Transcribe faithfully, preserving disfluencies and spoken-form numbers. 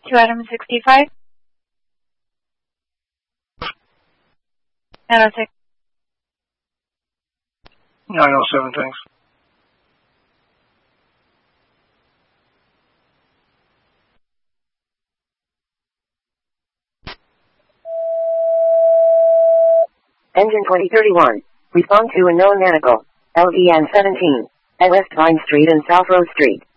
To item sixty-five. nine oh six. nine oh seven, thanks. Engine twenty thirty-one. Respond to unknown vehicle. L V N seventeen. At West Vine Street and South Rose Street.